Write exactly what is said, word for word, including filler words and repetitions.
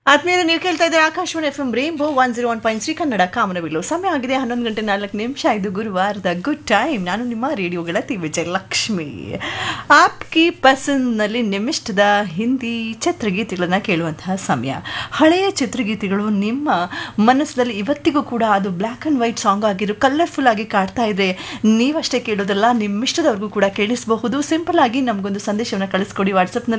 ಆದ್ಮೇಲೆ ನೀವು ಕೇಳ್ತಾ ಇದ್ದಾರೆ Akashvani F M rainbow one zero one point three Kannada ಕಾಮನಬಿಲ್ಲು. ಸಮಯ ಆಗಿದೆ ಹನ್ನೊಂದು ಗಂಟೆ ನಾಲ್ಕು ನಿಮಿಷ. ಇದು ಗುರುವಾರದ ಗುಡ್ ಟೈಮ್. ನಾನು ನಿಮ್ಮ ರೇಡಿಯೋಗಳ ತಿ ವಿಜಯಲಕ್ಷ್ಮಿ. ಆಪ್ಕಿ ಪಸಂದ್ನಲ್ಲಿ ನಿಮ್ಮಿಷ್ಟದ ಹಿಂದಿ ಚಿತ್ರಗೀತೆಗಳನ್ನು ಕೇಳುವಂತಹ ಸಮಯ. ಹಳೆಯ ಚಿತ್ರಗೀತೆಗಳು ನಿಮ್ಮ ಮನಸ್ಸಿನಲ್ಲಿ ಇವತ್ತಿಗೂ ಕೂಡ ಅದು ಬ್ಲ್ಯಾಕ್ ಆ್ಯಂಡ್ ವೈಟ್ ಸಾಂಗ್ ಆಗಿರೋ ಕಲರ್ಫುಲ್ ಆಗಿ ಕಾಡ್ತಾ ಇದೆ. ನೀವಷ್ಟೇ ಕೇಳೋದಲ್ಲ, ನಿಮ್ಮಿಷ್ಟದವ್ರಿಗೂ ಕೂಡ ಕೇಳಿಸಬಹುದು. ಸಿಂಪಲ್ ಆಗಿ ನಮಗೊಂದು ಸಂದೇಶವನ್ನು ಕಳಿಸ್ಕೊಡಿ ವಾಟ್ಸಪ್ನಲ್ಲಿ.